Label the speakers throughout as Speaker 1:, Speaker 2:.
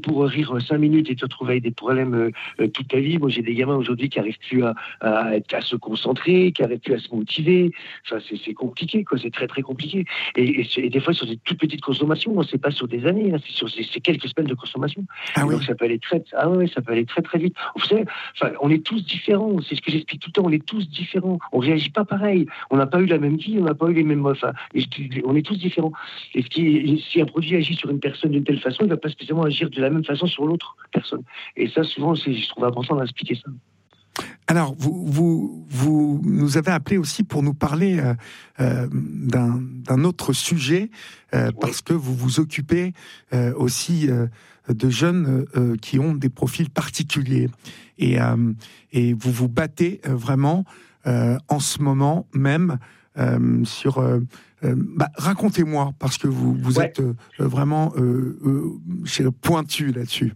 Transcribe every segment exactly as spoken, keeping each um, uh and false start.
Speaker 1: pour rire cinq minutes et te retrouver avec des problèmes euh, toute ta vie. Moi, j'ai des gamins aujourd'hui qui n'arrivent plus à, à, à se concentrer, qui n'arrivent plus à se motiver. Enfin, c'est, c'est compliqué, quoi. C'est très, très compliqué. Et, et, et des fois, sur des toutes petites consommations, c'est pas sur des années, hein, c'est sur c'est, c'est quelques semaines de consommation.
Speaker 2: Ah oui.
Speaker 1: Donc, ça peut aller très, ah ouais, ça peut aller très, très vite. Vous savez, enfin, on est tous différents. C'est ce que j'explique tout le temps. On est tous différents. On réagit pas pareil. On n'a pas eu la même vie, on n'a pas eu les mêmes, enfin, on est tous différents. Et ce qui, si un produit agit sur une personne d'une telle façon, il ne va pas spécialement agir de la même façon sur l'autre personne. Et ça, souvent, c'est, je trouve important d'expliquer ça.
Speaker 2: Alors, vous, vous, vous nous avez appelé aussi pour nous parler euh, euh, d'un, d'un autre sujet, euh, oui. parce que vous vous occupez euh, aussi euh, de jeunes euh, qui ont des profils particuliers. Et, euh, et vous vous battez euh, vraiment euh, en ce moment même euh, sur... Euh, Euh, bah, racontez-moi, parce que vous, vous ouais. êtes euh, vraiment euh, euh, pointu là-dessus.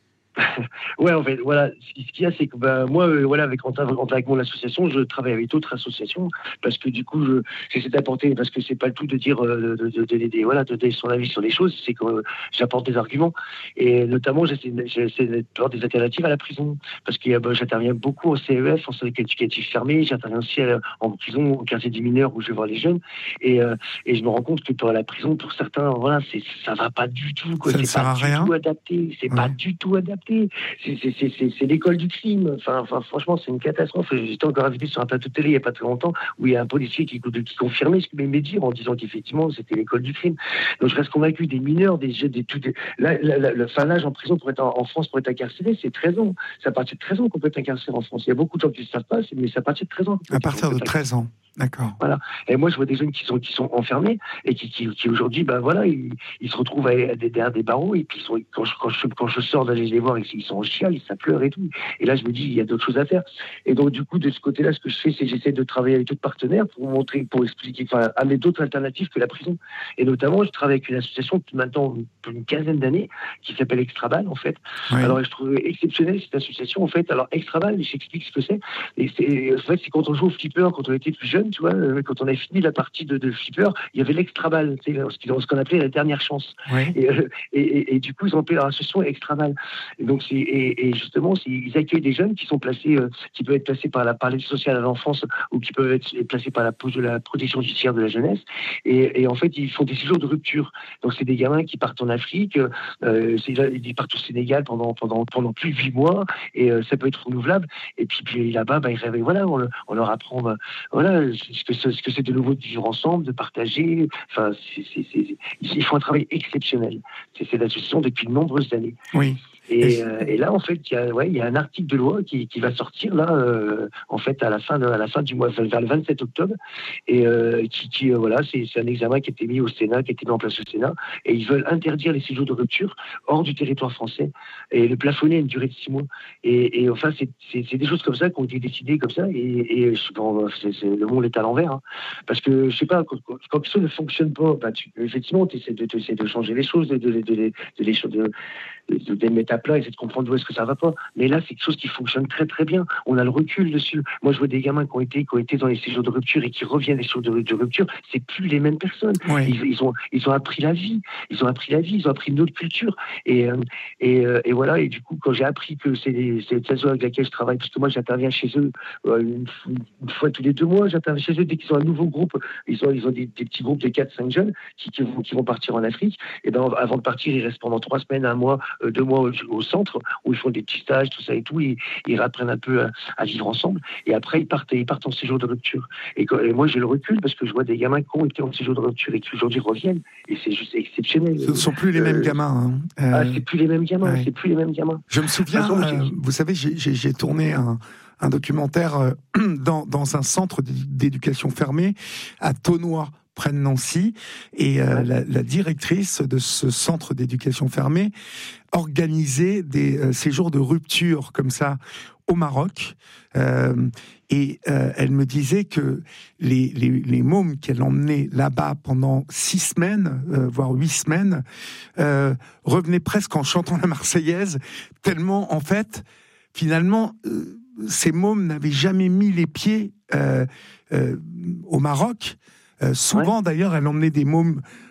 Speaker 1: Ouais, en fait, voilà, ce qu'il y a, c'est que bah, moi, euh, voilà, avec, avec mon association, je travaille avec d'autres associations, parce que du coup, je, j'essaie d'apporter, parce que c'est pas le tout de dire, euh, de, de, de, de, voilà, de donner son avis sur les choses, c'est que euh, j'apporte des arguments, et notamment, j'essaie, j'essaie d'apporter des alternatives à la prison, parce que bah, j'interviens beaucoup au C E F, en centre éducatif fermé, j'interviens aussi à, en prison, au quartier des mineurs, où je vais voir les jeunes, et, euh, et je me rends compte que pour la prison, pour certains, voilà, c'est, ça va pas du tout, quoi.
Speaker 2: Ça
Speaker 1: c'est
Speaker 2: ne sert
Speaker 1: pas
Speaker 2: à
Speaker 1: du
Speaker 2: rien.
Speaker 1: tout adapté, c'est ouais. pas du tout adapté. C'est, c'est, c'est, c'est, c'est l'école du crime. Enfin, enfin, franchement, c'est une catastrophe. J'étais encore invité sur un plateau de télé il n'y a pas très longtemps où il y a un policier qui, qui confirmait ce que m'aimait dire en disant qu'effectivement, c'était l'école du crime. Donc, je reste convaincu des mineurs, des jeunes, des tout. Des, là, la, la, le fin l'âge en prison pour être en, en France pour être incarcéré, c'est treize ans. C'est à partir de treize ans qu'on peut être incarcéré en France. Il y a beaucoup de gens qui ne savent pas, mais c'est à partir de treize ans.
Speaker 2: À partir de treize ans. D'accord.
Speaker 1: Voilà. Et moi, je vois des jeunes qui sont, qui sont enfermés et qui, qui, qui aujourd'hui, ben voilà, ils, ils se retrouvent derrière des barreaux et puis ils sont, quand, je, quand, je, quand je sors d'aller les voir, ils sont en chiale, ça pleure et tout. Et là, je me dis, il y a d'autres choses à faire. Et donc, du coup, de ce côté-là, ce que je fais, c'est que j'essaie de travailler avec d'autres partenaires pour montrer, pour expliquer, enfin, amener d'autres alternatives que la prison. Et notamment, je travaille avec une association qui maintenant une quinzaine d'années, qui s'appelle Extrabal, en fait. Oui. Alors, je trouve exceptionnelle cette association, en fait. Alors, Extrabal, j'explique ce que c'est. Et c'est, en fait, c'est quand on joue au flipper, quand on était plus jeune, tu vois, quand on avait fini la partie de, de flipper, il y avait l'Extrabal, tu sais, ce qu'on appelait la dernière chance. Oui. Et, et, et, et du coup, ils ont appelé leur association Extrabal. Et donc, c'est, et, et justement, c'est, ils accueillent des jeunes qui sont placés, euh, qui peuvent être placés par la par l'aide sociale à l'enfance ou qui peuvent être placés par la, la protection judiciaire de la jeunesse. Et, et en fait, ils font des séjours de rupture. Donc, c'est des gamins qui partent en Afrique, euh, c'est, ils partent au Sénégal pendant pendant pendant plus de huit mois, et euh, ça peut être renouvelable. Et puis, puis là-bas, bah, ils rêvent, voilà, on, on leur apprend, bah, voilà, ce que, ce que c'est de nouveau de vivre ensemble, de partager. Enfin, c'est, c'est, c'est, ils font un travail exceptionnel. C'est, c'est l'association depuis de nombreuses années.
Speaker 2: Oui.
Speaker 1: Et, euh, et là, en fait, il y a, ouais, il y a un article de loi qui, qui va sortir là, euh, en fait, à la fin, de, à la fin du mois, vers le vingt-sept octobre, et euh, qui, qui euh, voilà, c'est, c'est un examen qui a été mis au Sénat, qui a été mis en place au Sénat, et ils veulent interdire les séjours de rupture hors du territoire français et le plafonner à une durée de six mois. Et, et enfin, c'est, c'est, c'est des choses comme ça qui ont été décidées comme ça, et, et bon, c'est, c'est, le monde est à l'envers, hein, parce que je sais pas, quand, quand quelque chose ne fonctionne pas, bah, tu, effectivement, tu essaies de, de changer les choses, de, de, de, de, de, de les choses de de, de mettre à plat, essayer de comprendre où est-ce que ça va pas. Mais là, c'est quelque chose qui fonctionne très très bien. On a le recul dessus. Moi, je vois des gamins qui ont été, qui ont été dans les séjours de rupture et qui reviennent des séjours de, de rupture. C'est plus les mêmes personnes. Oui. Ils, ils ont, ils ont appris la vie. Ils ont appris la vie. Ils ont appris une autre culture. Et, et, et voilà. Et du coup, quand j'ai appris que c'est, c'est cette zone avec laquelle je travaille, parce que moi, j'interviens chez eux une, une fois tous les deux mois. J'interviens chez eux dès qu'ils ont un nouveau groupe. Ils ont, ils ont des, des petits groupes de quatre cinq jeunes qui, qui, vont, qui vont partir en Afrique. Et ben, avant de partir, ils restent pendant trois semaines, un mois. deux mois au, au centre où ils font des petits stages, tout ça et tout, et ils apprennent un peu à, à vivre ensemble, et après ils partent, ils partent en séjour de rupture. Et, et moi j'ai le recul parce que je vois des gamins qui ont été en séjour de rupture et qui aujourd'hui reviennent, et c'est juste exceptionnel.
Speaker 2: Ce ne sont plus les euh, mêmes gamins. Hein.
Speaker 1: Euh, ah, c'est plus les mêmes gamins, ouais. c'est plus les mêmes gamins.
Speaker 2: Je me souviens, façon, euh, vous savez, j'ai, j'ai, j'ai tourné un, un documentaire euh, dans, dans un centre d'éducation fermée à Thonois, près de Nancy, et euh, la, la directrice de ce centre d'éducation fermée organisait des euh, séjours de rupture comme ça au Maroc, euh, et euh, elle me disait que les, les, les mômes qu'elle emmenait là-bas pendant six semaines, euh, voire huit semaines, euh, revenaient presque en chantant la Marseillaise, tellement en fait, finalement, euh, ces mômes n'avaient jamais mis les pieds euh, euh, au Maroc. Euh, souvent, ouais. d'ailleurs, elle emmenait des mômes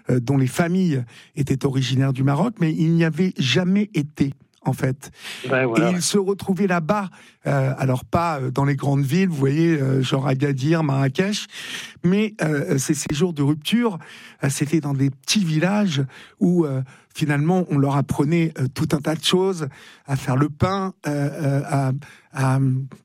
Speaker 2: euh, dont les familles étaient originaires du Maroc, mais ils n'y avaient jamais été. En fait,
Speaker 1: ouais, voilà,
Speaker 2: et ils
Speaker 1: ouais.
Speaker 2: se retrouvaient là-bas, euh, alors pas dans les grandes villes, vous voyez, euh, genre Agadir, Marrakech, mais euh, ces séjours de rupture, euh, c'était dans des petits villages où euh, finalement on leur apprenait euh, tout un tas de choses, à faire le pain, euh, à, à,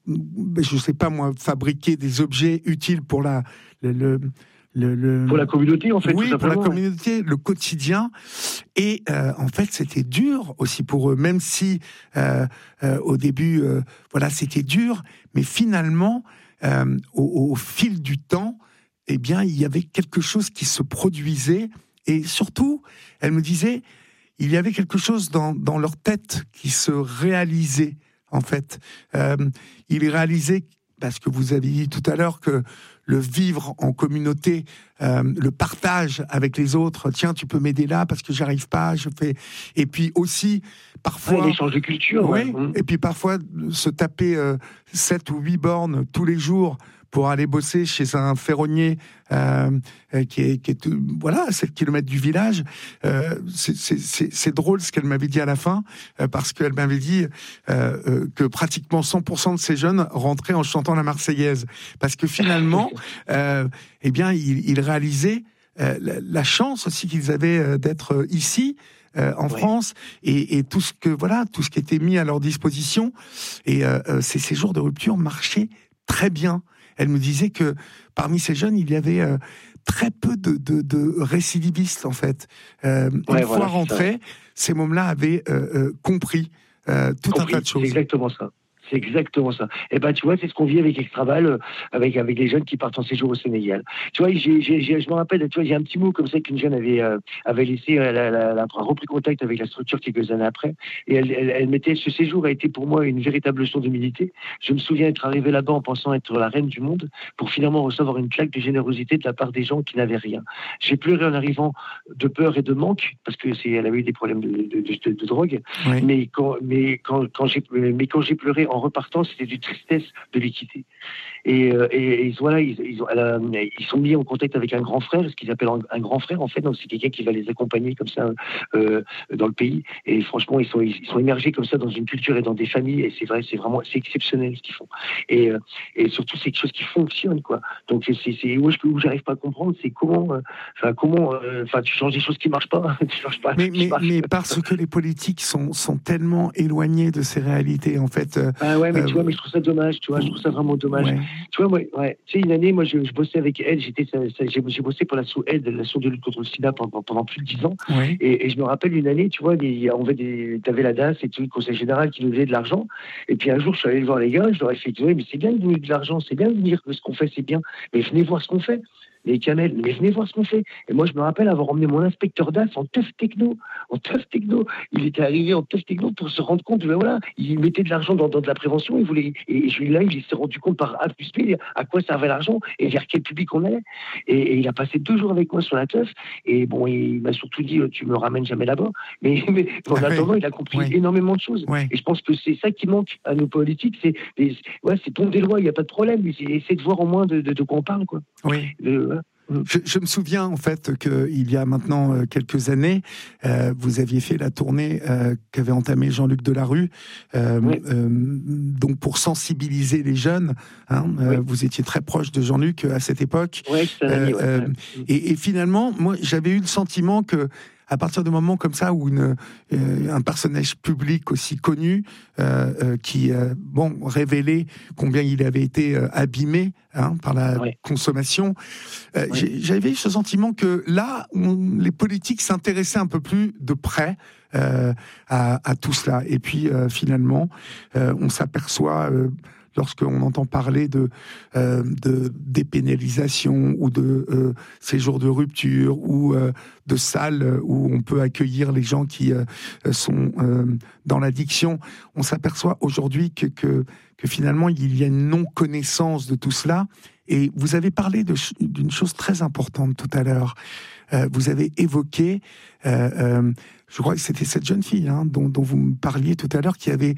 Speaker 2: je sais pas moi, fabriquer des objets utiles pour la le, le Le, le...
Speaker 1: Pour la communauté, en fait,
Speaker 2: oui,
Speaker 1: tout
Speaker 2: pour la
Speaker 1: simplement,
Speaker 2: communauté, ouais. Le quotidien. Et euh, en fait, c'était dur aussi pour eux, même si euh, euh, au début, euh, voilà, c'était dur. Mais finalement, euh, au, au fil du temps, eh bien, il y avait quelque chose qui se produisait. Et surtout, elle me disait, il y avait quelque chose dans, dans leur tête qui se réalisait, en fait. Euh, ils réalisaient, parce que vous avez dit tout à l'heure que le vivre en communauté, euh, le partage avec les autres. Tiens, tu peux m'aider là parce que j'arrive pas. Je fais. Et puis aussi parfois.
Speaker 1: Ouais, l'échange de culture.
Speaker 2: Oui.
Speaker 1: Ouais.
Speaker 2: Et puis parfois se taper euh, sept ou huit bornes tous les jours pour aller bosser chez un ferronnier euh, qui est, qui est voilà, à sept kilomètres du village. Euh, c'est, c'est, c'est, c'est drôle ce qu'elle m'avait dit à la fin, euh, parce qu'elle m'avait dit euh, euh, que pratiquement cent pour cent de ces jeunes rentraient en chantant la Marseillaise. Parce que finalement, euh, eh bien, ils, ils réalisaient euh, la, la chance aussi qu'ils avaient euh, d'être ici, Euh, en ouais. France, et, et tout ce que voilà, tout ce qui était mis à leur disposition, et euh, euh, ces séjours de rupture marchaient très bien. Elle me disait que parmi ces jeunes, il y avait euh, très peu de, de, de récidivistes en fait. Euh,
Speaker 1: ouais,
Speaker 2: une
Speaker 1: voilà,
Speaker 2: fois rentrés, ces mômes-là avaient euh, euh, compris euh, tout
Speaker 1: compris,
Speaker 2: un tas de choses.
Speaker 1: C'est exactement ça. C'est exactement ça. Et ben tu vois, c'est ce qu'on vit avec Extraval, avec avec les jeunes qui partent en séjour au Sénégal. Tu vois, j'ai, j'ai, j'ai, je me rappelle, tu vois, j'ai un petit mot comme ça qu'une jeune avait euh, avait laissé, elle a, elle a repris contact avec la structure quelques années après, et elle, elle, elle mettait, ce séjour a été pour moi une véritable leçon d'humilité. Je me souviens être arrivé là-bas en pensant être la reine du monde, pour finalement recevoir une claque de générosité de la part des gens qui n'avaient rien. J'ai pleuré en arrivant de peur et de manque, parce que c'est, elle avait eu des problèmes de, de, de, de, de drogue, oui. mais quand mais quand quand j'ai mais quand j'ai pleuré en repartant, c'était du tristesse de les quitter. Et, euh, et, et voilà, ils, ils, ont, a, ils sont mis en contact avec un grand frère, ce qu'ils appellent un, un grand frère en fait. Donc c'est quelqu'un qui va les accompagner comme ça euh, dans le pays. Et franchement, ils sont ils sont immergés comme ça dans une culture et dans des familles. Et c'est vrai, c'est vraiment c'est exceptionnel ce qu'ils font. Et, euh, et surtout, c'est quelque chose qui fonctionne quoi. Donc c'est, c'est où je où j'arrive pas à comprendre, c'est comment, enfin euh, comment, enfin euh, tu changes des choses qui marchent pas, tu changes pas.
Speaker 2: Mais mais, mais parce que les politiques sont sont tellement éloignés de ces réalités en fait. Euh,
Speaker 1: ah ouais, mais
Speaker 2: euh,
Speaker 1: tu vois, mais je trouve ça dommage. Tu vois, je trouve ça vraiment dommage.
Speaker 2: Ouais.
Speaker 1: Tu vois, moi, ouais, tu sais, une année, moi, je, je bossais avec elle. J'étais, ça, ça, j'ai, j'ai bossé pour l'asso aide, l'asso de lutte contre le sida pendant, pendant plus de dix ans.
Speaker 2: Ouais.
Speaker 1: Et, et je me rappelle une année, tu vois, des, on avait des, t'avais la D A S et tout, le conseil général qui nous donnait de l'argent. Et puis un jour, je suis allé voir les gars, je leur ai fait, ouais, mais c'est bien de donner de l'argent, c'est bien de dire que ce qu'on fait, c'est bien. Mais venez voir ce qu'on fait. Les camels, mais venez voir ce qu'on fait. Et moi, je me rappelle avoir emmené mon inspecteur d'A S en teuf techno, en teuf techno. Il était arrivé en teuf techno pour se rendre compte, ben voilà, il mettait de l'argent dans, dans de la prévention, il voulait, et je, là, il s'est rendu compte par A plus B à quoi servait l'argent et vers quel public on allait. Et, et il a passé deux jours avec moi sur la teuf, et bon, il m'a surtout dit, tu me ramènes jamais là-bas. Mais, mais en ah attendant, oui. il a compris oui. énormément de choses. Oui. Et je pense que c'est ça qui manque à nos politiques, c'est, les, ouais, c'est ton des lois, il n'y a pas de problème, mais c'est essayer de voir au moins de, de, de quoi on parle, quoi.
Speaker 2: Oui. De, Je, je me souviens en fait qu'il y a maintenant euh, quelques années, euh, vous aviez fait la tournée euh, qu'avait entamée Jean-Luc Delarue, euh, oui. euh, donc pour sensibiliser les jeunes. Hein, oui. euh, vous étiez très proche de Jean-Luc à cette époque.
Speaker 1: Oui, c'est un ami,
Speaker 2: euh,
Speaker 1: ouais.
Speaker 2: euh, et, et finalement, moi, j'avais eu le sentiment que à partir de moments comme ça où une, euh, un personnage public aussi connu euh, euh, qui euh, bon révélait combien il avait été euh, abîmé hein, par la ouais. consommation, euh, ouais. j'avais ce sentiment que là on, les politiques s'intéressaient un peu plus de près euh, à, à tout cela. Et puis euh, finalement, euh, on s'aperçoit euh, lorsqu'on entend parler de, euh, de dépénalisation ou de euh, séjours de rupture ou euh, de salles où on peut accueillir les gens qui euh, sont euh, dans l'addiction, on s'aperçoit aujourd'hui que, que, que finalement il y a une non-connaissance de tout cela. Et vous avez parlé de, d'une chose très importante tout à l'heure. Euh, vous avez évoqué, euh, euh, je crois que c'était cette jeune fille hein, dont, dont vous me parliez tout à l'heure, qui avait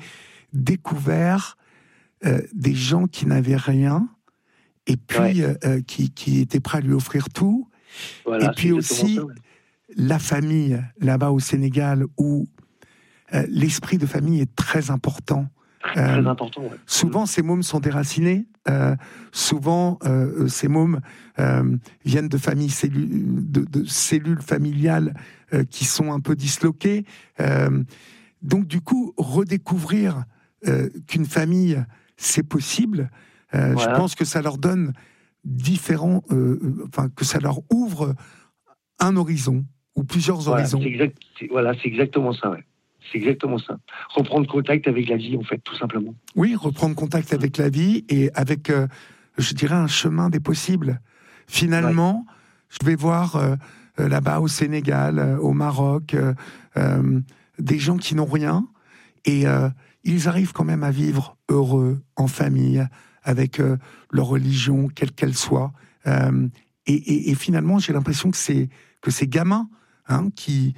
Speaker 2: découvert Euh, des gens qui n'avaient rien et puis ouais. euh, qui, qui étaient prêts à lui offrir tout.
Speaker 1: Voilà,
Speaker 2: et puis aussi,
Speaker 1: ça, ouais.
Speaker 2: la famille, là-bas au Sénégal, où euh, l'esprit de famille est très important.
Speaker 1: Très,
Speaker 2: Euh,
Speaker 1: très important, ouais.
Speaker 2: Souvent, ces mômes sont déracinés. Euh, souvent, euh, ces mômes euh, viennent de familles cellu- de, de cellules familiales euh, qui sont un peu disloquées. Euh, donc, du coup, redécouvrir euh, qu'une famille, c'est possible, euh,
Speaker 1: Voilà.
Speaker 2: je pense que ça leur donne différents... Euh, enfin, que ça leur ouvre un horizon, ou plusieurs
Speaker 1: Voilà,
Speaker 2: horizons.
Speaker 1: c'est exact, c'est, voilà, c'est exactement ça, ouais. C'est exactement ça. Reprendre contact avec la vie, en fait, tout simplement.
Speaker 2: Oui, reprendre contact avec la vie et avec, euh, je dirais, un chemin des possibles. Finalement, ouais. je vais voir euh, euh, là-bas au Sénégal, euh, au Maroc, euh, euh, des gens qui n'ont rien et euh, ils arrivent quand même à vivre heureux, en famille, avec euh, leur religion, quelle qu'elle soit. Euh, et, et, et finalement, j'ai l'impression que, c'est, que ces gamins hein, qui,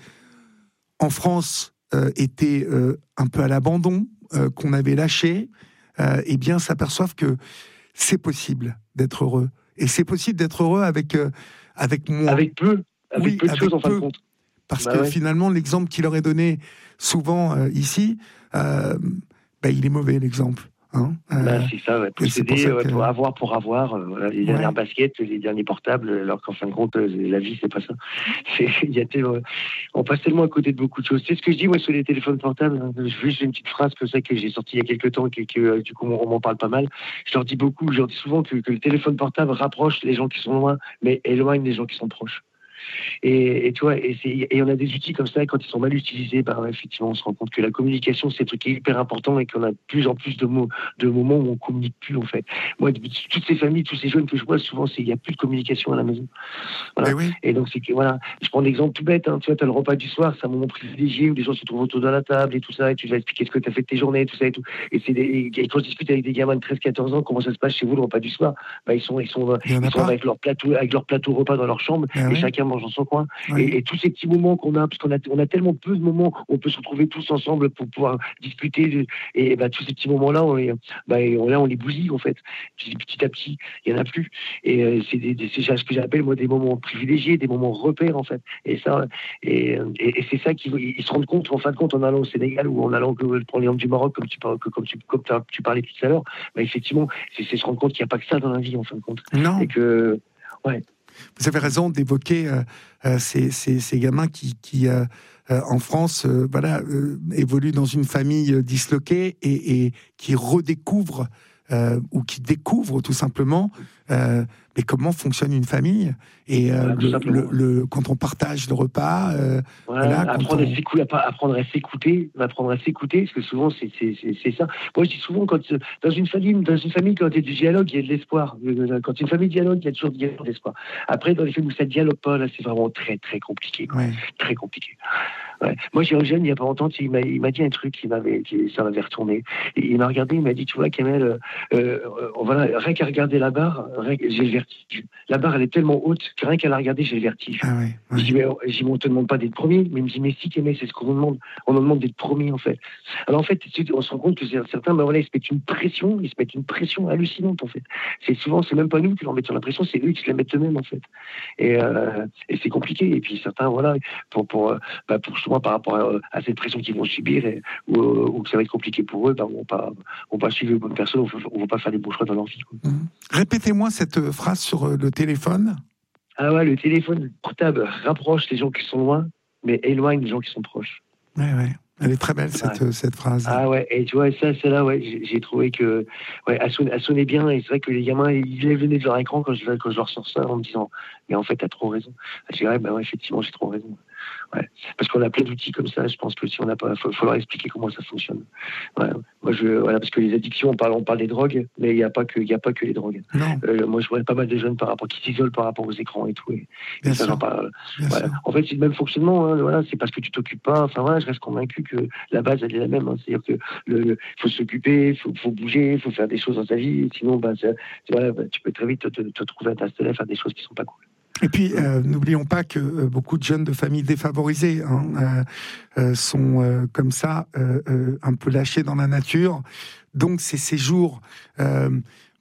Speaker 2: en France, Euh, étaient euh, un peu à l'abandon, euh, qu'on avait lâché, euh, eh bien, s'aperçoivent que c'est possible d'être heureux. Et c'est possible d'être heureux avec, euh, avec moins.
Speaker 1: Avec peu, avec
Speaker 2: oui,
Speaker 1: peu de
Speaker 2: avec
Speaker 1: choses, en fin
Speaker 2: peu.
Speaker 1: de compte.
Speaker 2: Parce
Speaker 1: bah
Speaker 2: que
Speaker 1: ouais.
Speaker 2: finalement, l'exemple qui leur est donné souvent euh, ici, euh, bah, il est mauvais, l'exemple. Hein euh,
Speaker 1: bah, c'est ça, ouais. Posséder,
Speaker 2: pour, ça
Speaker 1: ouais,
Speaker 2: que...
Speaker 1: pour avoir, pour avoir, euh, voilà, les
Speaker 2: ouais.
Speaker 1: dernières baskets, les derniers portables, alors qu'en fin de compte, euh, la vie, c'est pas ça. C'est, y a tellement, on passe tellement à côté de beaucoup de choses. C'est ce que je dis, moi, sur les téléphones portables. Hein, juste une petite phrase que ça que j'ai sortie il y a quelques temps, et que, que du coup, on m'en parle pas mal. Je leur dis beaucoup, je leur dis souvent que, que le téléphone portable rapproche les gens qui sont loin, mais éloigne les gens qui sont proches. Et, et tu vois, et, c'est, et on a des outils comme ça, quand ils sont mal utilisés, bah, ouais, effectivement, on se rend compte que la communication, c'est un truc qui est hyper important et qu'on a de plus en plus de, mots, de moments où on communique plus, en fait. Moi, toutes ces familles, tous ces jeunes que je vois, souvent, il n'y a plus de communication à la maison. Voilà. Oui. Et donc, c'est que, voilà, je prends un exemple tout bête, hein, tu vois, tu as le repas du soir, c'est un moment privilégié où les gens se trouvent autour de la table et tout ça, et tu vas expliquer ce que tu as fait de tes journées, tout ça et tout. Et, c'est des, et quand je discute avec des gamins de treize quatorze ans, comment ça se passe chez vous, le repas du soir, bah, ils sont, ils sont, ils sont avec leur plateau, avec leur plateau repas dans leur chambre, ah, et oui. chacun mange dans son coin. Oui. Et, et tous ces petits moments qu'on a, parce qu'on a, on a tellement peu de moments où on peut se retrouver tous ensemble pour pouvoir discuter, et bah, tous ces petits moments-là, on les, bah, on, là, on les bousille, en fait. Petit, petit à petit, il n'y en a plus. Et euh, c'est, des, des, c'est ce que j'appelle, moi, des moments privilégiés, des moments repères, en fait. Et ça, et, et, et c'est ça qu'ils ils se rendent compte, en fin de compte, en allant au Sénégal ou en allant, pour l'exemple du Maroc, comme tu, comme tu, comme tu parlais tout à l'heure, bah, effectivement, c'est, c'est se rendre compte qu'il n'y a pas que ça dans la vie, en fin de compte.
Speaker 2: Non.
Speaker 1: Et que, ouais.
Speaker 2: Vous avez raison d'évoquer euh, euh, ces, ces, ces gamins qui, qui euh, euh, en France, euh, voilà, euh, évoluent dans une famille euh, disloquée et, et qui redécouvrent euh, ou qui découvrent tout simplement euh, mais comment fonctionne une famille et euh, voilà, le, le, le, quand on partage le repas. Euh,
Speaker 1: voilà,
Speaker 2: voilà,
Speaker 1: apprendre,
Speaker 2: on...
Speaker 1: à s'écouter, apprendre à s'écouter, apprendre à s'écouter, parce que souvent c'est, c'est, c'est, c'est ça. Moi je dis souvent quand dans une famille, dans une famille quand il y a du dialogue, il y a de l'espoir. Quand une famille dialogue, il y a toujours de l'espoir. Après dans les familles où ça ne dialogue pas, là c'est vraiment très très compliqué, quoi. Ouais. Très compliqué. Ouais. Moi j'ai un jeune il y a pas longtemps, il m'a, il m'a dit un truc qui m'avait, qui, ça m'avait retourné. Et il m'a regardé, il m'a dit, tu vois Kamel, euh, euh, voilà, rien qu'à regarder la barre, rien, j'ai le vertige. La barre elle est tellement haute que rien qu'à la regarder j'ai le vertige. Ah ouais, ouais. Je dis mais, je dis, mais on te demande pas d'être premier, mais il me dit mais si Kamel, c'est ce qu'on nous demande. On nous demande d'être premier en fait. Alors en fait on se rend compte que certains, ben voilà, ils se mettent une pression, ils se mettent une pression hallucinante en fait. C'est souvent c'est même pas nous qui leur mettons la pression, c'est eux qui se la mettent eux-mêmes en fait. Et, euh, et c'est compliqué. Et puis certains voilà pour pour bah, pour justement par rapport à, à cette pression qu'ils vont subir et, ou, ou que ça va être compliqué pour eux, ben, on va pas on va pas suivre les bonnes personnes, on va pas faire des bons choix dans leur vie. Quoi.
Speaker 2: Mmh. Répétez-moi cette phrase sur le téléphone.
Speaker 1: Ah ouais, le téléphone portable rapproche les gens qui sont loin, mais éloigne les gens qui sont proches.
Speaker 2: Ouais, ouais. Elle est très belle, cette, ouais. cette phrase.
Speaker 1: Ah ouais, et tu vois, ça, c'est là, ouais, j'ai, j'ai trouvé que, ouais, elle sonnait, elle sonnait bien, et c'est vrai que les gamins, ils lèvent le nez de leur écran quand je, quand je leur sors ça en me disant, mais en fait, t'as trop raison. Je dirais, bah ouais, effectivement, j'ai trop raison. Ouais. Parce qu'on a plein d'outils comme ça, je pense que si on n'a pas, faut, faut leur expliquer comment ça fonctionne. Ouais. Moi, je, voilà, parce que les addictions, on parle, on parle des drogues, mais il n'y a pas que, il y a pas que les drogues. Euh, moi, je vois pas mal de jeunes par rapport, qui s'isolent par rapport aux écrans et tout, et, et ça, j'en parle. Voilà. En fait, c'est le même fonctionnement, hein, voilà, c'est parce que tu t'occupes pas, enfin voilà, je reste convaincu que la base, elle est la même, hein, c'est-à-dire que le, le, faut s'occuper, il faut, faut bouger, il faut faire des choses dans ta vie, sinon, bah, ça, voilà, bah, tu peux très vite te, te, te trouver à t'installer, faire des choses qui sont pas cool.
Speaker 2: Et puis, euh, n'oublions pas que euh, beaucoup de jeunes de familles défavorisées hein, euh, euh, sont euh, comme ça, euh, euh, un peu lâchés dans la nature. Donc, ces séjours, euh,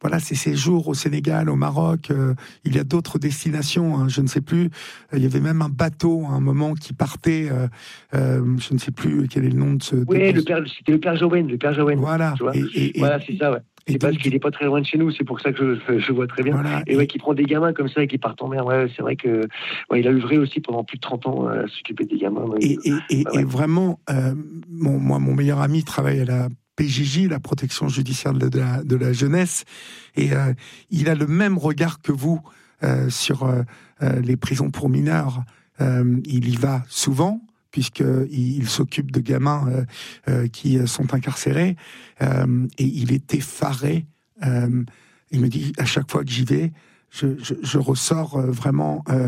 Speaker 2: voilà, ces séjours au Sénégal, au Maroc. Euh, il y a d'autres destinations, hein, je ne sais plus. Euh, il y avait même un bateau à un moment qui partait. Euh, euh, je ne sais plus quel est le nom de ce.
Speaker 1: Oui,
Speaker 2: de,
Speaker 1: le père, c'était le père Jowen, le père Jowen.
Speaker 2: Voilà.
Speaker 1: Tu vois
Speaker 2: Et, et,
Speaker 1: voilà,
Speaker 2: et,
Speaker 1: c'est ça, ouais. C'est parce qu'il n'est pas très loin de chez nous, c'est pour ça que je, je vois très bien.
Speaker 2: Voilà,
Speaker 1: et ouais, qui prend des gamins comme ça et qui partent en mer. Ouais, c'est vrai que ouais, il a œuvré aussi pendant plus de trente ans à s'occuper des gamins. Ouais.
Speaker 2: Et, et, et,
Speaker 1: ouais, ouais.
Speaker 2: et vraiment, euh, mon, moi, mon meilleur ami travaille à la P J J, la protection judiciaire de la, de la jeunesse, et euh, il a le même regard que vous euh, sur euh, euh, les prisons pour mineurs. Euh, il y va souvent, puisqu'il il s'occupe de gamins euh, euh, qui sont incarcérés, euh, et il est effaré. Euh, il me dit, à chaque fois que j'y vais, je, je, je ressors euh, vraiment... Euh,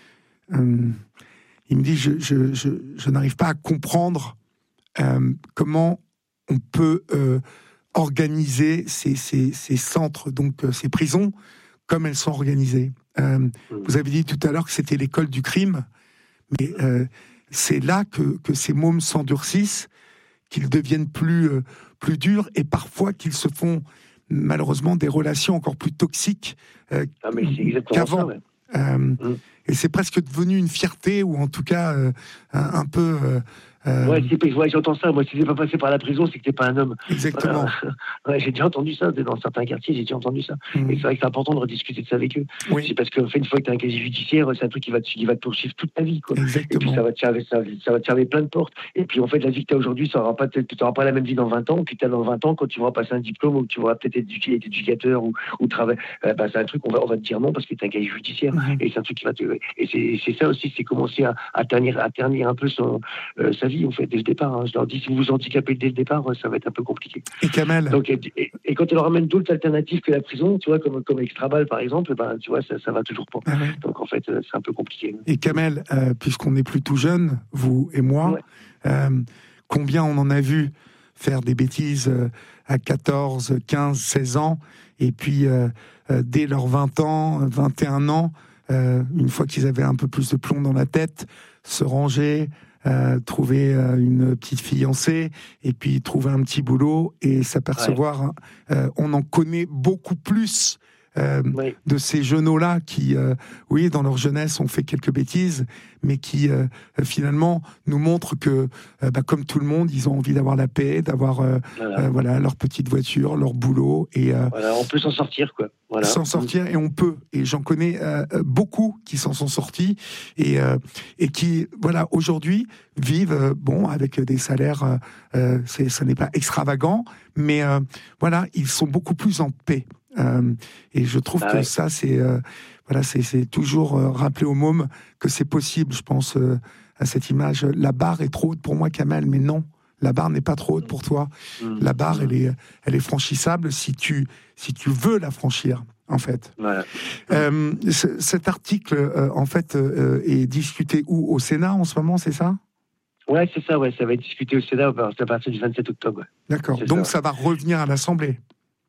Speaker 2: euh, il me dit, je, je, je, je n'arrive pas à comprendre euh, comment on peut euh, organiser ces, ces, ces centres, donc euh, ces prisons, comme elles sont organisées. Euh, mmh. Vous avez dit tout à l'heure que c'était l'école du crime, mais euh, c'est là que, que ces mômes s'endurcissent, qu'ils deviennent plus, euh, plus durs, et parfois qu'ils se font malheureusement des relations encore plus toxiques euh,
Speaker 1: ah, mais c'est
Speaker 2: qu'avant.
Speaker 1: Ça, ouais.
Speaker 2: euh, mmh. Et c'est presque devenu une fierté, ou en tout cas euh, un, un peu... Euh,
Speaker 1: Euh... Ouais, c'est, ouais, j'entends ça. Moi, si t'es pas passé par la prison, c'est que t'es pas un homme.
Speaker 2: Exactement.
Speaker 1: Voilà. Ouais, j'ai déjà entendu ça dans certains quartiers. J'ai déjà entendu ça. Mmh. Et c'est vrai que c'est important de rediscuter de ça avec eux. Oui. C'est parce que, en fait, une fois que t'as un casier judiciaire, c'est un truc qui va te, qui va te poursuivre toute ta vie, quoi.
Speaker 2: Exactement.
Speaker 1: Et puis ça va te fermer, ça, ça va te fermer plein de portes. Et puis en fait, la vie que t'as aujourd'hui, ça aura pas, t'auras pas la même vie dans vingt ans. Puis t'as dans vingt ans, quand tu vas passer un diplôme ou que tu vas peut-être être éducateur ou, ou travailler, euh, bah, c'est un truc on va, on va te dire non parce que t'as un casier judiciaire. Mmh. Et c'est un truc qui va te, et c'est, c'est ça aussi, c'est commencer à, à ternir, à ternir un peu son, euh, sa vie, en fait, dès le départ. Je leur dis, si vous vous handicapez dès le départ, ça va être un peu compliqué.
Speaker 2: Et Kamel.
Speaker 1: Donc, et, et, et quand on leur ramène d'autres alternatives que la prison, tu vois, comme, comme Extrabal par exemple, ben, tu vois, ça, ça va toujours pas. Ah ouais. Donc en fait, c'est un peu compliqué.
Speaker 2: Et Kamel, euh, puisqu'on n'est plus tout jeune, vous et moi, ouais. euh, combien on en a vu faire des bêtises euh, à quatorze, quinze, seize ans, et puis euh, euh, dès leurs vingt ans, vingt et un ans, euh, une fois qu'ils avaient un peu plus de plomb dans la tête, se ranger, Euh, trouver euh, une petite fiancée et puis trouver un petit boulot et s'apercevoir, ouais. euh, on en connaît beaucoup plus euh, oui. de ces jeunes-là qui, euh, oui, dans leur jeunesse, ont fait quelques bêtises, mais qui euh, finalement nous montrent que, euh, bah, comme tout le monde, ils ont envie d'avoir la paix, d'avoir euh, voilà. Euh, voilà, leur petite voiture, leur boulot. Et, euh,
Speaker 1: voilà, on peut s'en sortir, quoi. Voilà.
Speaker 2: S'en sortir, et on peut. Et j'en connais euh, beaucoup qui s'en sont sortis et, euh, et qui, voilà, aujourd'hui, vivent, euh, bon, avec des salaires, euh, c'est, ça n'est pas extravagant, mais euh, voilà, ils sont beaucoup plus en paix. Euh, et je trouve ah que ouais. ça, c'est, euh, voilà, c'est, c'est toujours euh, rappeler aux mômes que c'est possible. Je pense euh, à cette image. La barre est trop haute pour moi, Kamel, mais non. La barre n'est pas trop haute pour toi. Mmh. La barre, mmh. elle est, elle est franchissable si tu, si tu veux la franchir, en fait.
Speaker 1: Voilà.
Speaker 2: Euh, c- cet article, euh, en fait, euh, est discuté où ? Au Sénat en ce moment, c'est ça ?
Speaker 1: Ouais, c'est ça. Ouais, ça va être discuté au Sénat à partir du vingt-sept octobre. Ouais.
Speaker 2: D'accord.
Speaker 1: C'est
Speaker 2: Donc
Speaker 1: ça.
Speaker 2: ça va revenir à l'Assemblée.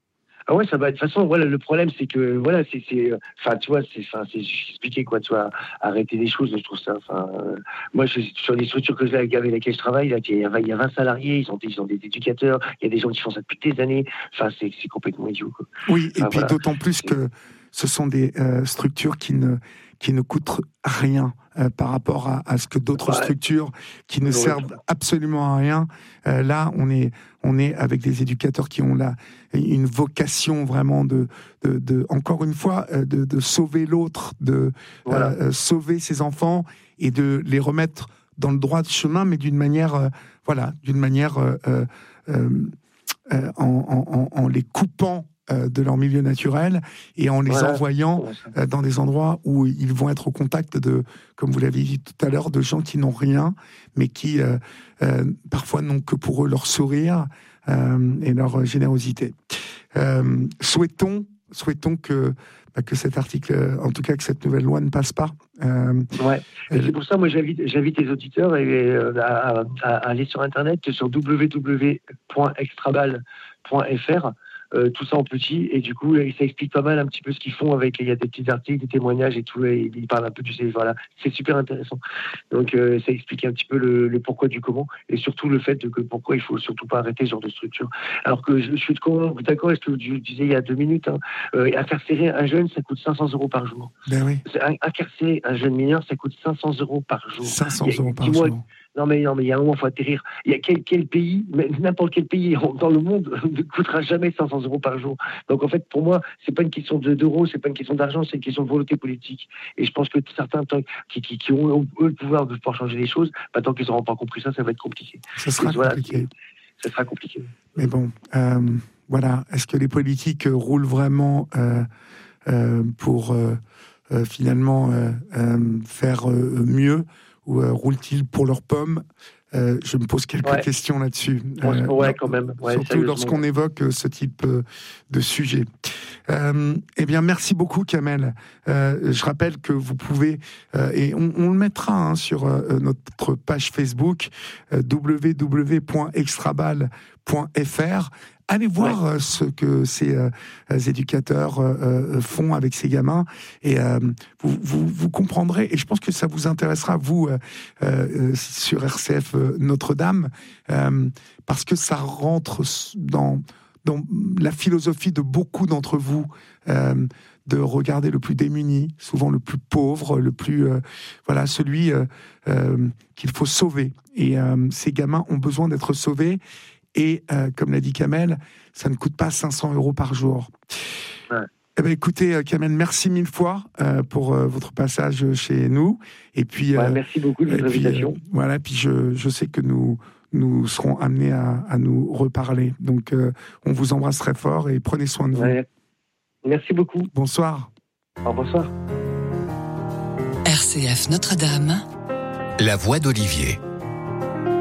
Speaker 1: Ah ouais, ça va. De toute façon, voilà, le problème, c'est que, voilà, c'est, c'est, enfin, tu vois, c'est, enfin, c'est expliqué, quoi, tu vois, arrêter des choses, je trouve ça, enfin, euh, moi, je, sur les structures que j'ai, avec lesquelles je travaille, là, il y a, il y a vingt salariés, ils ont, ils ont des éducateurs, il y a des gens qui font ça depuis des années, enfin, c'est, c'est complètement idiot, quoi.
Speaker 2: Oui, et
Speaker 1: enfin,
Speaker 2: puis
Speaker 1: voilà.
Speaker 2: D'autant plus que ce sont des euh, structures qui ne, qui ne coûtent rien euh, par rapport à, à ce que d'autres ouais. structures qui ne servent absolument à rien. Euh, là, on est, on est avec des éducateurs qui ont là une vocation vraiment de, de, de encore une fois, de, de sauver l'autre, de voilà. euh, sauver ses enfants et de les remettre dans le droit chemin, mais d'une manière, euh, voilà, d'une manière euh, euh, euh, en, en, en les coupant de leur milieu naturel et en les voilà. envoyant euh, dans des endroits où ils vont être au contact de, comme vous l'avez dit tout à l'heure, de gens qui n'ont rien, mais qui euh, euh, parfois n'ont que pour eux leur sourire euh, et leur générosité. Euh, souhaitons, souhaitons que, bah, que cet article, en tout cas que cette nouvelle loi ne passe pas.
Speaker 1: Euh, ouais. Et c'est pour ça, moi, j'invite, j'invite les auditeurs à, à, à aller sur Internet, sur w w w point extrabal point f r. euh, tout ça en petit, et du coup, ça explique pas mal un petit peu ce qu'ils font avec, il y a des petits articles, des témoignages et tout, et ils parlent un peu du, voilà, c'est super intéressant. Donc, euh, ça explique un petit peu le, le pourquoi du comment, et surtout le fait de que pourquoi il faut surtout pas arrêter ce genre de structure. Alors que je, je suis d'accord avec ce que je disais il y a deux minutes, hein, euh, incarcérer un jeune, ça coûte cinq cents euros par jour.
Speaker 2: Ben oui.
Speaker 1: Incarcérer un jeune mineur, ça coûte cinq cents euros par jour.
Speaker 2: cinq cents euros par jour.
Speaker 1: Non mais non mais il y a un moment, il faut atterrir. Il y a quel, quel pays, n'importe quel pays dans le monde ne coûtera jamais cinq cents euros par jour. Donc en fait, pour moi, c'est pas une question de, d'euros, c'est pas une question d'argent, c'est une question de volonté politique. Et je pense que certains qui, qui, qui ont eux, le pouvoir de pouvoir changer les choses, bah, tant qu'ils n'auront pas compris ça, ça va être compliqué.
Speaker 2: Ça sera
Speaker 1: voilà,
Speaker 2: compliqué.
Speaker 1: Ça sera compliqué.
Speaker 2: Mais bon, euh, voilà. Est-ce que les politiques roulent vraiment euh, euh, pour euh, euh, finalement euh, euh, faire euh, mieux? Ou euh, roulent-ils pour leurs pommes? euh, Je me pose quelques ouais. questions là-dessus.
Speaker 1: Euh, ouais, quand même. Ouais,
Speaker 2: surtout lorsqu'on évoque euh, ce type euh, de sujet. Euh, eh bien, merci beaucoup, Kamel. Euh, je rappelle que vous pouvez, euh, et on, on le mettra hein, sur euh, notre page Facebook, euh, w w w point extrabal point f r. Allez voir ouais. ce que ces euh, éducateurs euh, font avec ces gamins et euh, vous, vous, vous comprendrez, et je pense que ça vous intéressera, vous, euh, euh, sur R C F euh, Notre-Dame, euh, parce que ça rentre dans, dans la philosophie de beaucoup d'entre vous, euh, de regarder le plus démuni, souvent le plus pauvre, le plus... Euh, voilà, celui euh, euh, qu'il faut sauver. Et euh, ces gamins ont besoin d'être sauvés. Et euh, comme l'a dit Kamel, ça ne coûte pas cinq cents euros par jour. Ouais. Eh ben, écoutez, Kamel, merci mille fois euh, pour euh, votre passage chez nous. Et puis,
Speaker 1: ouais,
Speaker 2: euh,
Speaker 1: merci beaucoup de votre invitation.
Speaker 2: Euh, voilà, puis je, je sais que nous, nous serons amenés à, à nous reparler. Donc, euh, on vous embrasse très fort et prenez soin de vous.
Speaker 1: Ouais. Merci beaucoup.
Speaker 2: Bonsoir.
Speaker 1: Au bonsoir.
Speaker 3: R C F Notre-Dame.
Speaker 4: La voix d'Olivier.